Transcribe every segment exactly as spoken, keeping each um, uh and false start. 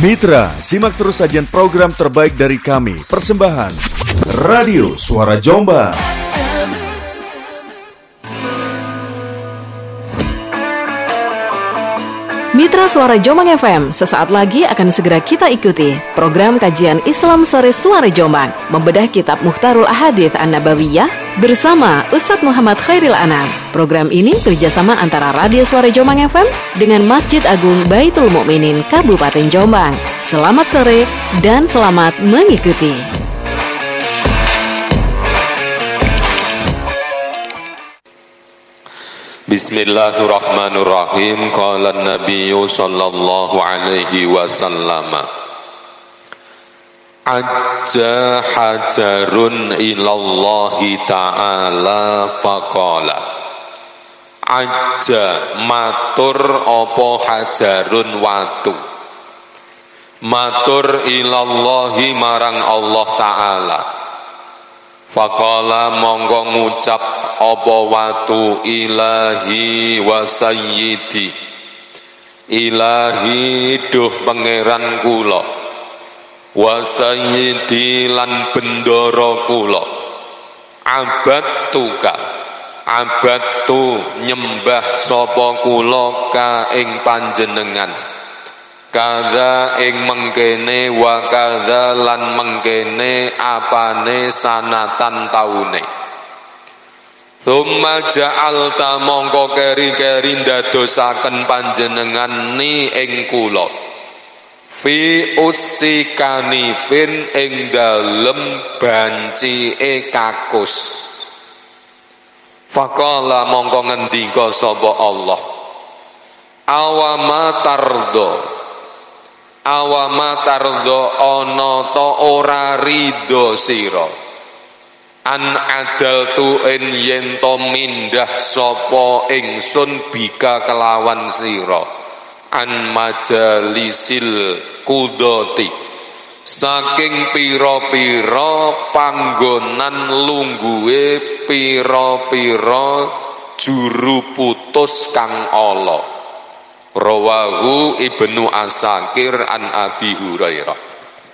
Mitra, simak terus sajian program terbaik dari kami. Persembahan Radio Suara Jombang. Mitra Suara Jombang F M, sesaat lagi akan segera kita ikuti program kajian Islam Sore Suara Jombang, membedah kitab Mukhtarul Ahadits An-Nabawiyah bersama Ustadz Muhammad Khairil Anam. Program ini kerjasama antara Radio Suara Jombang F M dengan Masjid Agung Baitul Mukminin Kabupaten Jombang. Selamat sore dan selamat mengikuti. Bismillahirrahmanirrahim. Qala an-nabiyyu sallallahu alaihi wasallam, ajja hajarun ilallahi ta'ala faqala. Ajja matur apa hajarun watu, matur ilallahi marang Allah ta'ala. Faqala monggo ngucap apa watu, ilahi wa sayyidi, ilahi duh pangeran kula, wa sayyidi lan bendoro kula, abad tuka, abad tu nyembah sapa kula ka ing panjenengan, kada ing mengkene wa kada lan mengkene apane sanatan taune. Thumma ja'alta mongko keri-keri ndadosaken panjenengan ni ing kula fi usikanifin ing dalem banci e kakus. Faqala mongko ngendika sapa Allah, awama tardo, awama tardo ana ta ora ridho sira, an adal tu en yen to mindah sapa ingsun bika kelawan sira, an majalisil kudoti saking pira-pira panggonan lungguhe pira-pira juru putus kang ala. Rawahu Ibnu Asakir an Abi Hurairah.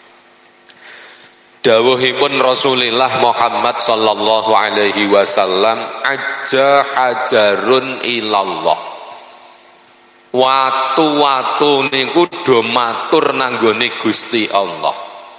Dawuhipun Rasulullah Muhammad sallallahu alaihi wasallam, ajja hajarun ilallah. Watu-watu niku do matur nanggone Gusti Allah.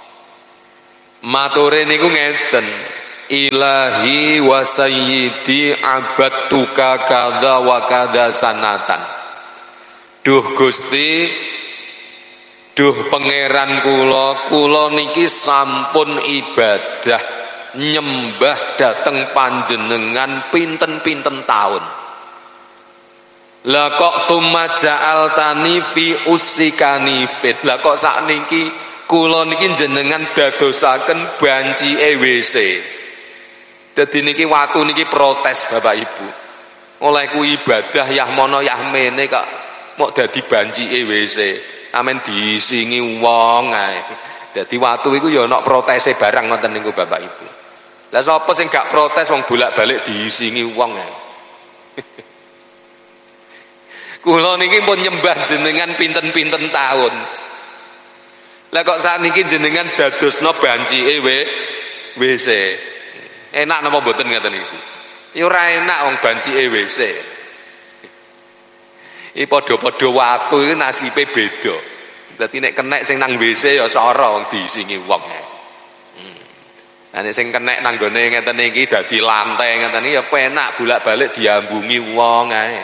Mature niku ngeten, ilahi wa sayyidi abadtuka kadza wa kadza sanatan. Duh Gusti, duh pangeran kula, kula niki sampun ibadah nyembah dateng panjenengan pinten-pinten taun. Lah kok summa ja'altani fi usikani fit. Lah kok sakniki kula niki jenengan dadosaken banci E W C. Dadi niki watu niki protes Bapak Ibu. Olehku ibadah yah mono yah mene kok mok dadi banci E W C. Amen diisingi wong ae. Dadi watu iku ya ana protese barang ngoten niku Bapak Ibu. Lah sapa sing gak protes wong bolak-balik diisingi wong ae. Kula niki pun nyembah jenengan pinten-pinten taun. Lah kok sakniki jenengan dadosna banci E W C. Enak napa mboten ngoten niku? Ya ora enak wong banci E W C. Iki padha-padha watu iki nasibe beda. Dadi nek kenek sing nang W C ya sara wong diisingi wong. Hmm. Lah nek sing kenek nang gone ngeten iki dadi lantai ngeten iki ya penak bolak-balik diambungi wong ae.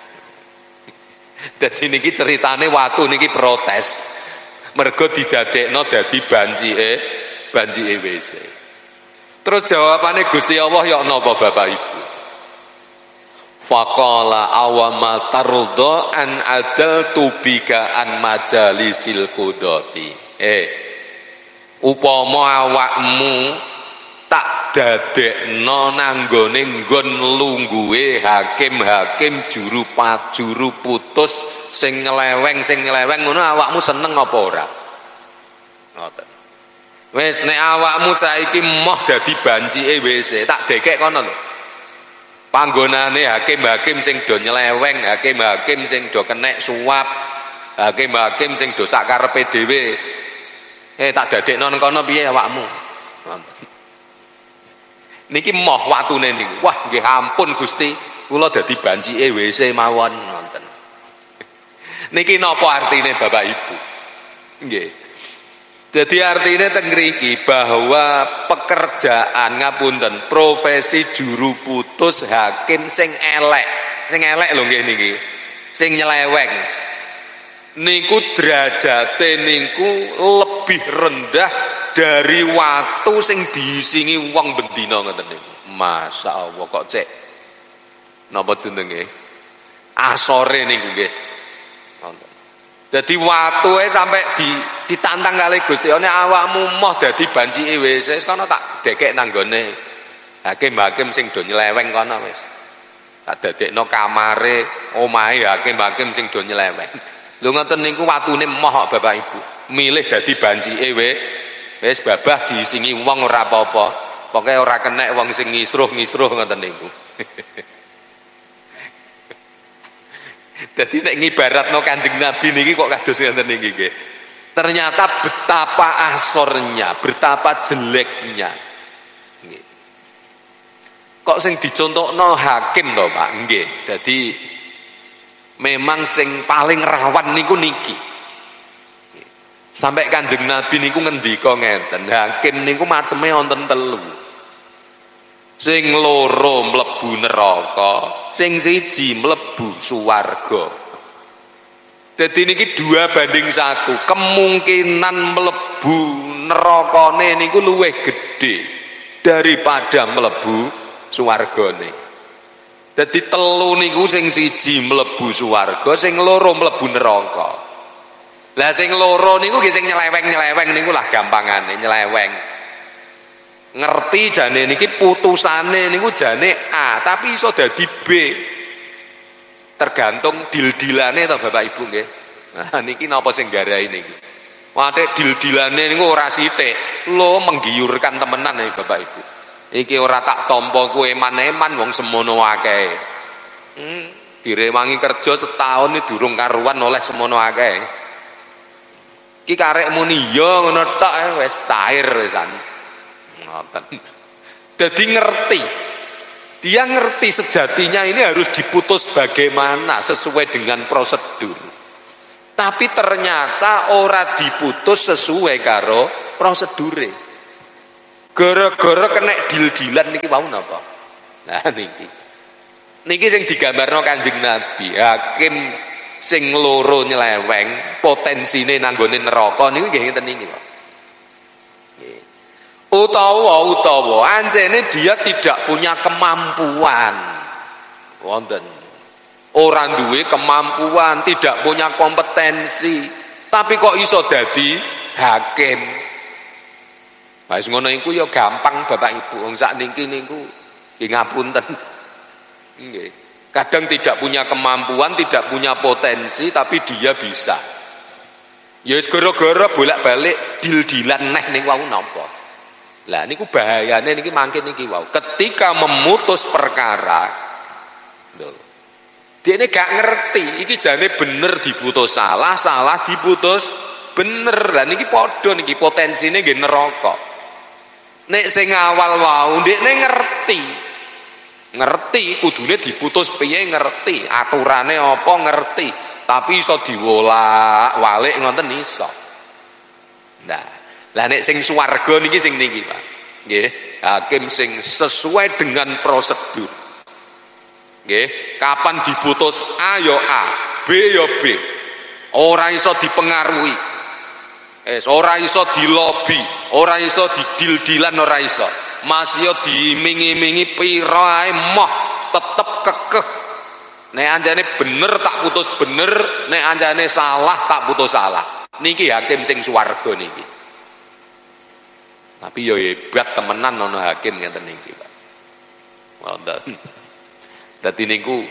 Dadi niki ceritane watu niki protes. Mergo didadekno dadi banci E banci E W C. Terus jawabane Gusti Allah ya napa Bapak Ibu? Faqala awama tardo an adal tubika an majalisil kudoti. Eh, upama awakmu tak dadekno nanggone nggon lungguhe hakim-hakim juru pajuru putus sing ngeleweng sing ngeleweng ngono, awakmu seneng apa ora? Ngoten. Wis nek awakmu saiki moh dadi banci E W C, tak dekek kono lho. Panggonane hakim-hakim sing do nyeleweng, hakim-hakim sing do kenek suap, hakim-hakim sing dosa karepe dhewe. Eh tak dadekno nang kono piye awakmu? Niki moh watune niku. Wah, nggih ampun Gusti, kula dadi bancike W C mawon ngoten. Niki napa artine Bapak Ibu? Nggih. Jadi artinya teng mriki bahwa pekerjaan ngapunten profesi juru putus hakim sing elek, sing elek lho nggih niki. Sing nyeleweng. Niku derajate niku lebih rendah dari waktu sing diisingi wong bendina ngoten niku. Masyaallah kok cek. Napa jenenge? Asore niku nggih. Jadi waktu sampai di, ditantang kali Gusti Allah awakmu moh dadi bancike wis wis kono tak dekek nang gone hakim-hakim sing do nyeleweng kono wis. Tak dadekno kamare omahe hakim-hakim sing do nyeleweng. Lho ngoten niku watune moh Bapak Ibu. Milih dadi bancike wis babah diisingi wong ora apa-apa. Pokoke ora kenek wong sing ngisruh-ngisruh ngoten niku. Jadi nek ngibaratno Kanjeng Nabi niki kok kados ngoten niki nggih. Ternyata betapa asornya, betapa jeleknya. Nggih. Kok sing dicontohno hakim to, Pak? Nggih. Dadi memang sing paling rawan niku niki. Sampai Kanjeng Nabi niku ngendika ngeten, hakim niku maceme wonten telu. Sing loro mlebu neraka, sing siji mlebu swarga. Dadi niki dua banding satu, kemungkinan mlebu nerakane niku luwih gedhe daripada mlebu swargane. Dadi telu niku sing siji mlebu swarga, sing loro mlebu neraka. Lah sing loro niku nggih sing nyeleweng-nyeleweng niku lah gampangane nyeleweng. Ngerti jane niki putusane niku jane A tapi iso dadi B, tergantung dil-dilane to Bapak Ibu nggih. Nah niki napa sing garai niki wae dil-dilane niku ora sithik lho, menggiurkan temenan ya Bapak Ibu. Iki ora tak tampa kowe eman-eman wong semono akeh. Hmm, direwangi kerja setahun iki durung karuan oleh semono akeh. Ki karek muni ya ngono tok wis cair wisan. Jadi ngerti, dia ngerti sejatinya ini harus diputus bagaimana sesuai dengan prosedur. Tapi ternyata ora diputus sesuai karo prosedure. Gara-gara kena dil-dilan niki wau napa? Nah niki. Niki sing digambarno Kanjeng Nabi, hakim sing loro nyeleweng, potensine nanggone neraka niku nggih ngeten niki, Pak. Utawa utawa anjene dia tidak punya kemampuan. Wonten. Ora duwe kemampuan, tidak punya kompetensi, tapi kok iso dadi hakim. Wis ngono iku ya gampang Bapak Ibu. Wong sakniki niku nggih ngapunten. Nggih. Kadang tidak punya kemampuan, tidak punya potensi, tapi dia bisa. Ya wis gara-gara bolak-balik dil-dilan neh ning wau napa. Lah niku bahayane niki mangke niki wau. Ketika memutus perkara, lho. Dene gak ngerti, iki jane bener diputus salah, salah diputus bener. Lah niki padha niki potensine nggih neraka. Nek sing awal wau ndekne ngerti. Ngerti kudune diputus piye ngerti, aturane apa ngerti, tapi iso diwolak-walik ngoten iso. Nah, lah nek sing swarga niki sing niki, Pak. Nggih, hakim sing sesuai dengan prosedur. Nggih, kapan diputus A ya A, B ya B. Ora iso dipengaruhi. Eh, ora iso dilobi, ora iso didil-dilan, ora iso. Masih diiming-imingi pira ae moh tetep kekeh. Nek anjane bener tak putus bener, nek anjane salah tak putus salah. Niki hakim sing swarga niki. Tapi yo hebat temenan ana hakim ngeten niki, Pak. Wonten. Dadi niku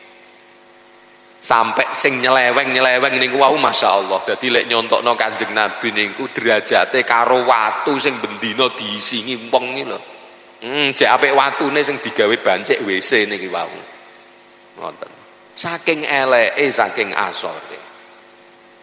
sampai sing nyeleweng-nyeleweng niku wau masyaallah. Dadi lek nyontokno Kanjeng Nabi niku derajate karo watu sing bendina diisingi wong iki lho. Hmm, jek apik watune sing digawe bancik W C niki wau. Ngoten. Saking eleke, saking asore.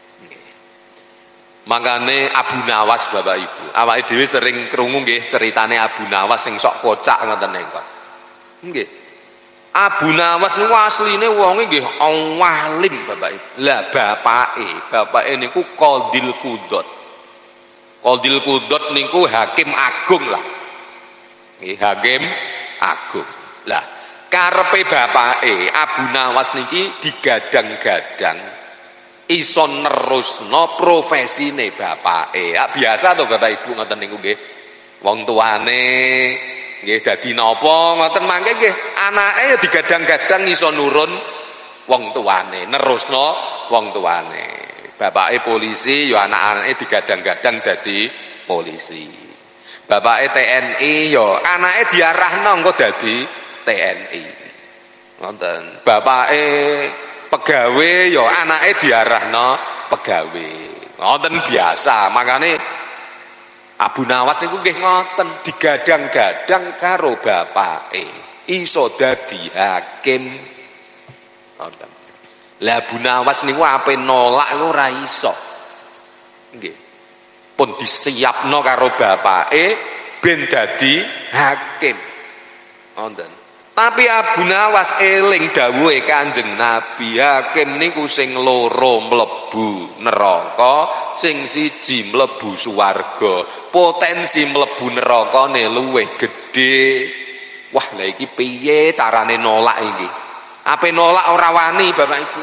Makane Abu Nawas Bapak Ibu. Awake dhewe sering krungu nggih ceritane Abu Nawas sing sok kocak ngoten niku. Nggih. Abu Nawas niku asline wonge nggih alim Bapak Ibu. Lah bapake, bapake niku Qadil Qudot. Qadil Qudot niku hakim agung lah. Nggih, hakim agung. Lah karepe bapake Abu Nawas niki digadang-gadang iso nerusno profesine bapake. Ya biasa to Bapak Ibu ngoten niku nggih. Wong tuane nggih dadi napa ngoten mangke nggih anake ya digadang-gadang iso nurun wong tuane, nerusno wong tuane. Bapake polisi ya anak-anake digadang-gadang dadi polisi. Bapake T N I ya anake diarahno engko dadi T N I. Ngoten. Bapake pegawe ya anake diarahno pegawe. Ngoten biasa. Makane Abu Nawas niku nggih ngoten digadang-gadang karo bapake iso dadi hakim. Ngoten. Lah Abu Nawas niku ape nolak iku ora iso. Nggih. Pun disiapno karo bapake ben dadi hakim. Ngoten. Tapi Abu Nawas eling dawuhe Kanjeng Nabi, hakim niku sing loro mlebu neraka, sing siji mlebu swarga. Potensi mlebu nerakane luwih gedhe. Wah, lha iki piye carane nolak iki? Ape nolak ora wani Bapak Ibu?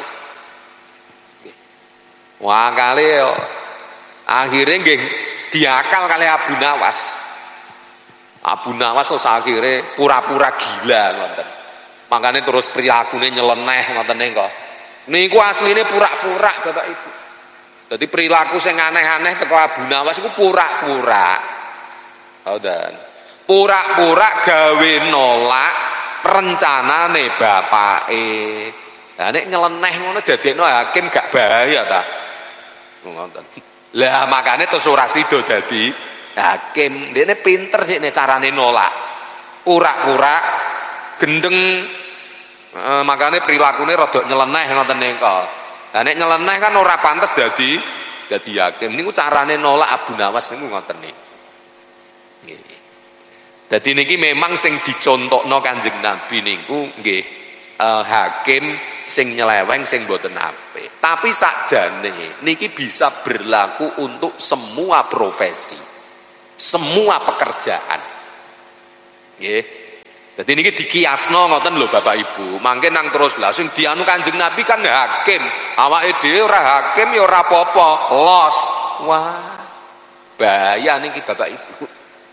Wah, kali yo. Akhire nggih diakal kali Abu Nawas. Abu Nawas terus akhirnya pura-pura gila ngoten. Makanya terus perilakune nyeleneh ngoten niku. Niku asline pura-pura Bapak Ibu. Jadi perilaku sing aneh-aneh teko Abu Nawas iku pura-pura. Ngoten. Pura-pura gawe nolak rencanane bapake. Lah nek nyeleneh ngono dadekno hakim gak bahaya ta? Ngoten. Lah makane terus ora sida dadi hakim. Dene pinter dene carane nolak. Pura-pura gendeng e, makane prilakune rada nyeleneh ngoten niku. Lah nek nyeleneh kan ora pantes dadi dadi hakim. Niku carane nolak Abu Nawas niku ngoten niku. Nggih. Dadi niki memang sing dicontokno Kanjeng Nabi niku nggih e, hakim sing nyeleweng sing mboten apik. Tapi sakjane niki bisa berlaku untuk semua profesi. Semua pekerjaan. Nggih. Dadi niki dikiasno ngoten lho Bapak Ibu. Mangke nang terus lah sing dianu Kanjeng Nabi kan hakim. Awake dhewe ora hakim ya ora apa-apa, los. Wah. Bahaya niki Bapak Ibu.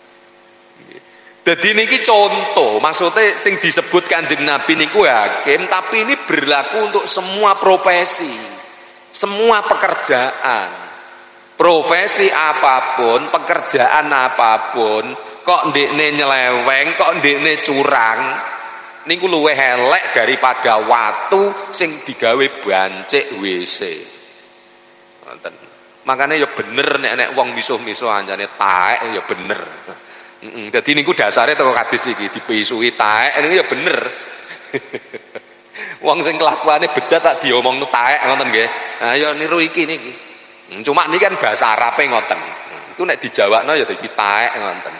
Dadi niki contoh, maksudnya sing disebut Kanjeng Nabi niku hakim, tapi ini berlaku untuk semua profesi. Semua pekerjaan. Profesi apapun, pekerjaan apapun, kok ndekne nyeleweng, kok ndekne curang, niku luwih elek daripada watu sing digawe bancik W C. Ngoten. Makane ya bener nek nek wong misuh-misuh anjane taek ya bener. Heeh. Dadi niku dasare teko hadis iki dipisuhi taek niku ya bener. Wong sing kelakuane bejat tak diomongno taek ngoten nggih. Nah ya niru iki niki. Cuma ini kan bahasa Arabe ngoten. Itu nek dijawabno ya dadi taek ngoten.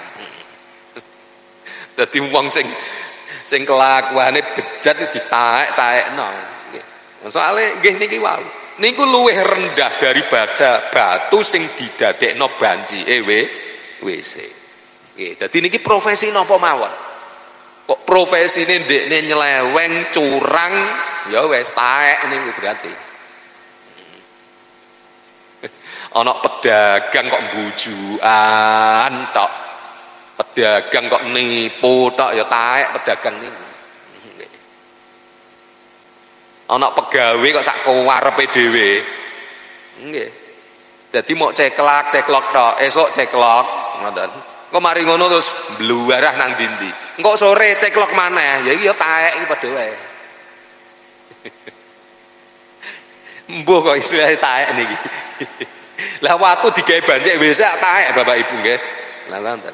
Dadi wong sing sing kelakuane bejat ditaek-taekno nggih. Soale nggih niki wau. Niku luwih rendah daripada batu sing didadekno banjike W C. Nggih, dadi niki profesi napa mawon. Kok profesine ndekne nyeleweng, curang, ya wis taek niku berarti. Ana pedagang kok bujukan tok. Pedagang kok nipu tok ya taek pedagang niku. Ana pegawe kok sak karepe dhewe. Nggih. Dadi mok ceklak, ceklok tok, esuk ceklok, ngoten. Engko mari ngono terus bluwarah nang ndi-ndi. Engko sore ceklok maneh, ya iki ya taek iki padha wae. Mbuh kok isine taek niki. Lah watu digawe bancik wis taek Bapak Ibu nggih. Lah ngoten.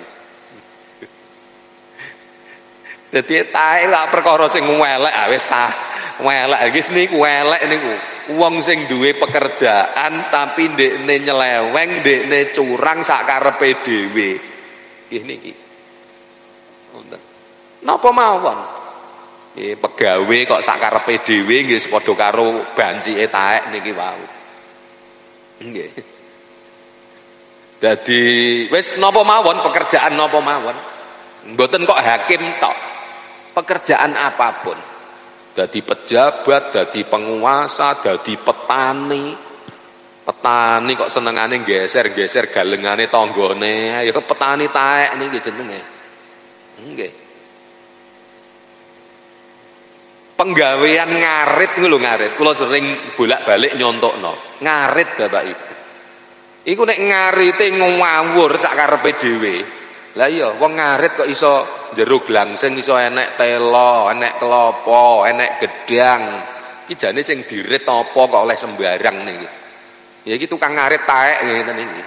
Dadi taek lak perkara sing welek ah wis sah. Welek iki niku welek niku. wong sing duwe pekerjaan tapi ndekne nyeleweng, ndekne curang sak karepe dhewe. Nggih niki. Wonten. Napa mawon? Nggih pegawe kok sak karepe dhewe nggih padha karo bancike taek niki wau. Nggih. Dadi wis napa mawon pekerjaan napa mawon. Mboten kok hakim tok. Pekerjaan apapun. Dadi pejabat, dadi penguasa, dadi petani. Petani kok senengane geser-geser galengane tanggane. Ya petani taek niki jenenge. Nggih. Penggawean ngarit niku lho ngarit. Kula sering bolak-balik nyontokno. Ngarit Bapak Ibu. Iku nek ngarite ngawur sak karepe dhewe. Lah iya wong ngarit kok iso jero glangsing, iso enek telo, enek kelapa, enek gedang. Iki jane sing dirit apa kok oleh sembarang niki. Ya iki tukang ngarit taek ngeten iki.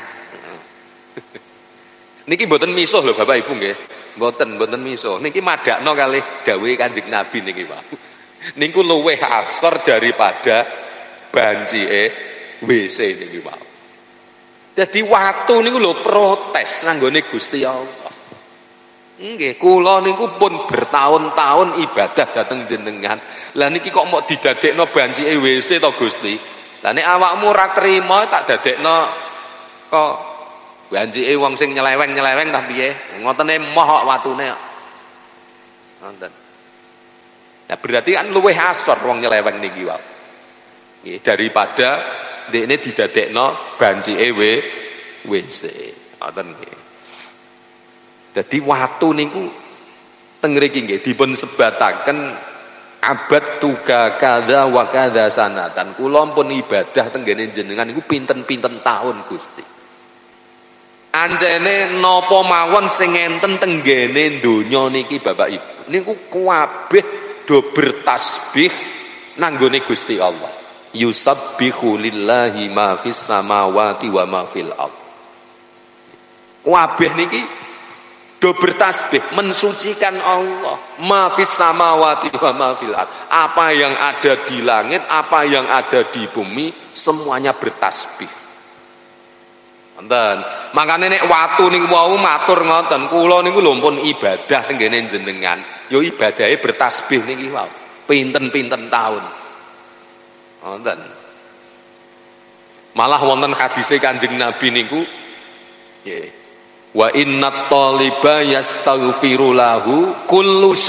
Niki mboten misuh lho Bapak Ibu nggih. Mboten, mboten misuh. Niki madakno kalih dawuhe Kanjeng Nabi niki, Pak. Niku luwih asor daripada bancike W C niki, Pak. Jadi watu niku lho protes nanggone Gusti Allah. Nggih, kula niku pun bertahun-tahun ibadah dhateng jenengan. Lah niki kok mok didadekno bancike W C to Gusti. Lah nek awakmu ora trima tak dadekno kok bancike wong sing nyeleweng-nyeleweng ta piye? Ngotene moh kok watune kok. Ngoten. Nah berarti kan luwih asor wong nyeleweng niki wae. Nggih, daripada dekne didadekno bancike W C. Ngoten nggih. Dadi watu niku teng mriki nggih dipun sebataken abad tuka kadza wa kadza sanatan. Kula pun ibadah teng ngene jenengan niku pinten-pinten tahun Gusti. Anjene napa mawon sing enten teng ngene donya niki Bapak Ibu. Niku kabeh do bertasbih nanggone Gusti Allah. Yusabbihu lillahi ma fis samawati wa ma fil ardh. Kabeh niki do bertasbih mensucikan Allah. Ma fis samawati wa ma fil ardh. Apa yang ada di langit, apa yang ada di bumi, semuanya bertasbih. Ngoten. Makane nek watu niku wau matur ngoten, kula niku lho pun ibadah tenggene jenengan. Yo ibadahe bertasbih niki wau. Pinten-pinten taun. Ngoten. Malah wonten hadise Kanjeng Nabi niku nggih. Wa innat taliba yastaghfiru lahu kullu